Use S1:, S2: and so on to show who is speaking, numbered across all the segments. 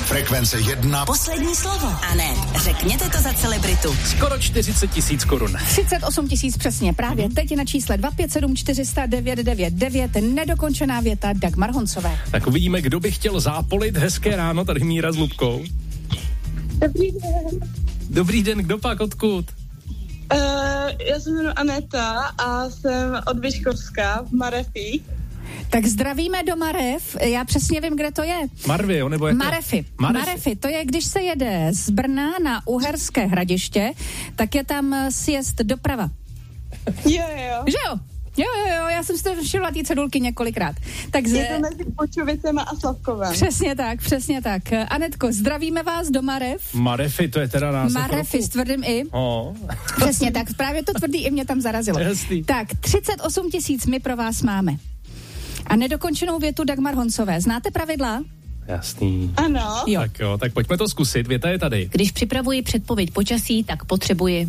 S1: Frekvence 1.
S2: Poslední slovo. A ne, řekněte to za celebritu.
S3: Skoro 40 000 korun.
S4: 38 000 přesně. Právě teď na čísle 257 400 999 nedokončená věta Dagmar Honcové.
S3: Tak uvidíme, kdo by chtěl zápolit. Hezké ráno, tady Míra s Lubkou.
S5: Dobrý den.
S3: Dobrý den, kdo pak, odkud?
S5: Já se jmenuji Aneta a jsem od Vyškovska v Marefích.
S4: Tak zdravíme do Marev, já přesně vím, kde to je.
S3: Marvy, jo, nebo je to?
S4: Marefy, to je, když se jede z Brna na Uherské Hradiště, tak je tam sjezd doprava.
S5: Jo.
S4: Že jo? Jo, já jsem si to všimla ty cedulky několikrát. Tak
S5: je to mezi Počovicema a Slavkovem.
S4: Přesně tak. Anetko, zdravíme vás do Marev.
S3: Marefy, to je teda název.
S4: Marefy s tvrdým i.
S3: Oh.
S4: Přesně tak, právě to tvrdý i mě tam zarazilo.
S3: Jasný.
S4: Tak, 38 000 my pro vás máme. A nedokončenou větu Dagmar Honcové. Znáte pravidla?
S3: Jasný.
S5: Ano.
S4: Jo.
S3: Tak pojďme to zkusit, věta je tady.
S2: Když připravuji předpověď počasí, tak potřebuji...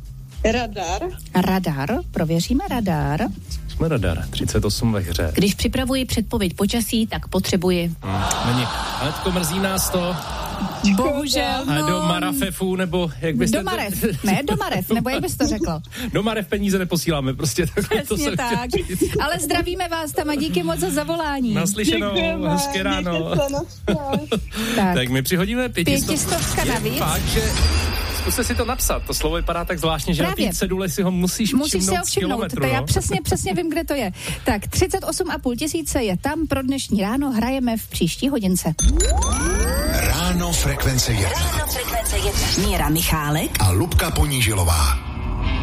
S5: Radar.
S4: Prověříme radar.
S3: Jsme radar, 38 ve hře.
S2: Když připravuji předpověď počasí, tak potřebuji...
S3: Není. Anetko, mrzí nás to.
S4: Bohužel,
S3: A do Marafefu, nebo jak byste...
S4: Do Marev, ne, do Marev, nebo jak bys to řekl?
S3: Do Marev peníze neposíláme, prostě takhle to jsem
S4: tak. Ale zdravíme vás tam a díky moc za zavolání.
S3: Naslyšenou, hezké ráno. Tak my přihodíme 500
S4: navíc.
S3: Fakt, že zkuste si to napsat, to slovo vypadá tak zvláštně, že
S4: právě.
S3: Na té cedule si ho musíš
S4: si ho všimnout, to já přesně vím, kde to je. Tak 38 500 je tam, pro dnešní ráno hrajeme v příští hodince.
S1: Ráno Frekvence 1.
S2: Míra Michálek
S1: A Lubka Ponížilová.